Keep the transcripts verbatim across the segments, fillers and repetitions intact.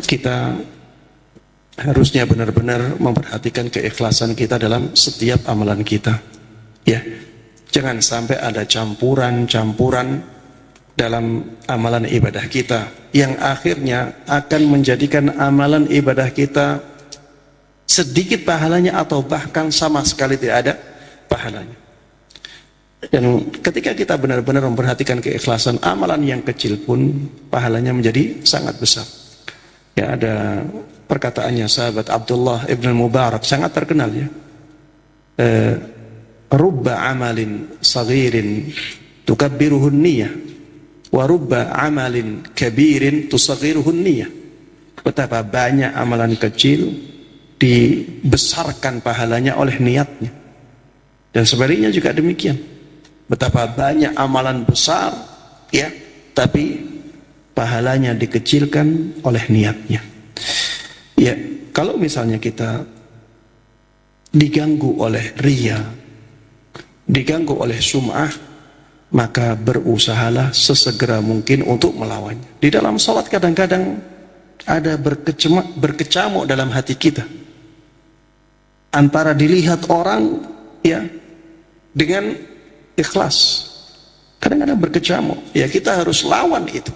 kita harusnya benar-benar memperhatikan keikhlasan kita dalam setiap amalan kita. Ya, jangan sampai ada campuran-campuran dalam amalan ibadah kita yang akhirnya akan menjadikan amalan ibadah kita sedikit pahalanya atau bahkan sama sekali tidak ada pahalanya. Dan ketika kita benar-benar memperhatikan keikhlasan, amalan yang kecil pun pahalanya menjadi sangat besar. Ya, ada perkataannya sahabat Abdullah ibn Mubarak, sangat terkenal ya. Eh, Rubba amalin saghirin tukabbiruhun niyah wa rubba amalin kabirin tusaghiruhun niyah. Betapa banyak amalan kecil dibesarkan pahalanya oleh niatnya. Dan sebaliknya juga demikian. Betapa banyak amalan besar ya, tapi pahalanya dikecilkan oleh niatnya. Ya, kalau misalnya kita diganggu oleh riya, diganggu oleh sum'ah, maka berusahalah sesegera mungkin untuk melawannya. Di dalam salat kadang-kadang ada berkecamuk, berkecamuk dalam hati kita antara dilihat orang ya dengan ikhlas, kadang-kadang berkecamuk. Ya, kita harus lawan itu.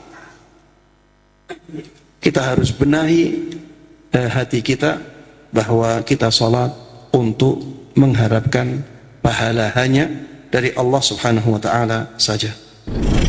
Kita harus benahi eh, hati kita bahwa kita salat untuk mengharapkan pahala hanya dari Allah Subhanahu wa taala saja.